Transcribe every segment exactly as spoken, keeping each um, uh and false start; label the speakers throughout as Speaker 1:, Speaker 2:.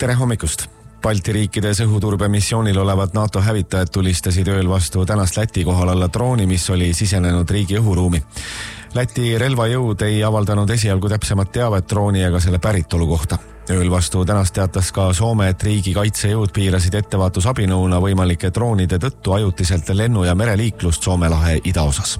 Speaker 1: Tere hommikust! Balti riikides õhuturbemissioonil olevad NATO hävitajad tulistasid ööl vastu tänast Läti kohal alla drooni, mis oli sisenenud riigi õhuruumi. Läti relvajõud ei avaldanud esialgu täpsemat teavet drooni ega selle päritolu kohta. Ööl vastu tänast teatas ka Soome, et riigi kaitsejõud piirasid ettevaatusabinõuna võimalike droonide tõttu ajutiselt lennu- ja mereliiklust Soome lahe idaosas.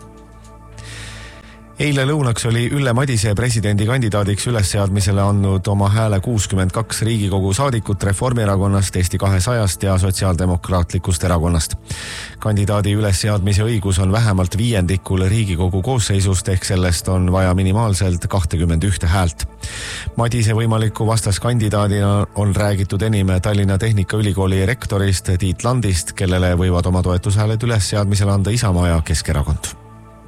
Speaker 1: Eile lõunaks oli Ülle Madise presidendikandidaadiks ülesseadmisele andnud oma hääle kuuskümmend kaks Riigikogu saadikut Reformierakonnast, Eesti kahesajast ja Sotsiaaldemokraatlikust erakonnast. Kandidaadi ülesseadmise õigus on vähemalt viiendikul Riigikogu koosseisust, ehk sellest on vaja minimaalselt kakskümmend üks häält. Madise võimaliku vastaskandidaadina on räägitud enim Tallinna Tehnikaülikooli rektorist Tiit Landist, kellele võivad oma toetushääled ülesseadmisele anda Isamaa ja Keskerakond.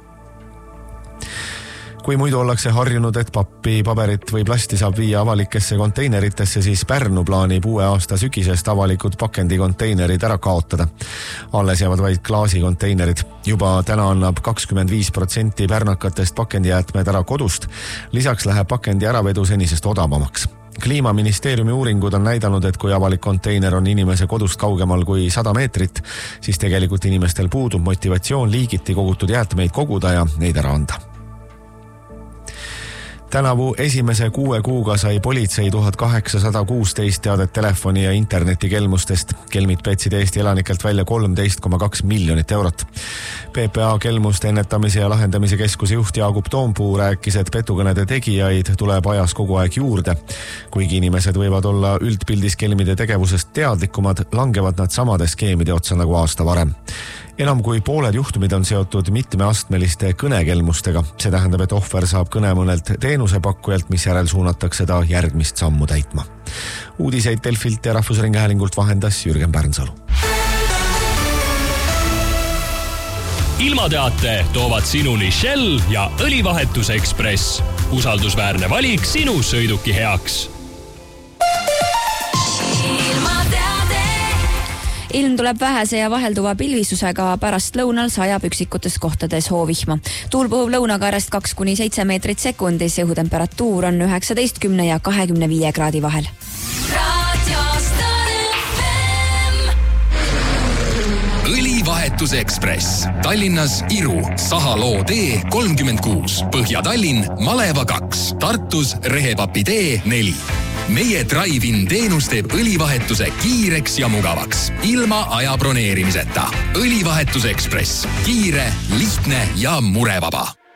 Speaker 1: Kui muidu ollakse harjunud, et pappi, paberit või plasti saab viia avalikesse konteineritesse, siis Pärnu plaanib uue aasta sügisest avalikud pakendikonteinerid ära kaotada. Alles jäävad vaid klaasikonteinerid. Juba täna annab kakskümmend viis protsenti pärnakatest pakendijäätmed ära kodust. Lisaks läheb pakendi äravedu senisest odavamaks. Kliimaministeeriumi uuringud on näidanud, et kui avalik konteiner on inimese kodust kaugemal kui sada meetrit, siis tegelikult inimestel puudub motivatsioon liigiti kogutud jäätmeid koguda ja neid ära anda. Tänavu esimese kuue kuuga sai politsei tuhat kaheksasada kuusteist teadet telefoni- ja internetikelmustest. Kelmid petsid Eesti elanikelt välja kolmteist koma kaks miljonit eurot. P P A kelmuste ennetamise ja lahendamise keskuse juht Jaagup Toompuu rääkis, et petukõnede tegijaid tuleb ajas kogu aeg juurde. Kuigi inimesed võivad olla üldpildis kelmide tegevusest teadlikumad, langevad nad samade skeemide otsa nagu aasta varem. Enam kui pooled juhtumid on seotud mitmeastmeliste kõnekelmustega. See tähendab, et ohver saab kõne mõnelt teenusepakkujalt, mis järel suunatakse ta järgmist sammu täitma. Uudiseid Delfilt ja Rahvusringhäälingult vahendas Jürgen Pärnsalu.
Speaker 2: Ilmateate toovad sinuni Shell ja Õlivahetus Ekspress. Usaldusväärne valik sinu sõiduki heaks.
Speaker 3: Ilm tuleb vähese ja vahelduva pilvisusega, pärast lõunal sajab üksikutes kohtades hoovihma. Tuul puhub lõunakaarest kaks kuni seitse meetrit sekundis, õhutemperatuur on üheksateistkümne ja kahekümne viie kraadi vahel.
Speaker 4: Õlivahetus Ekspress. Tallinnas Iru, Sahaloo tee kolmkümmend kuus, Põhja-Tallinn, Maleva kaks, Tartus Rehepapi tee neli. Meie Drive-in teenus teeb õlivahetuse kiireks ja mugavaks, ilma aja broneerimiseta. Õlivahetus Ekspress. Kiire, lihtne ja murevaba.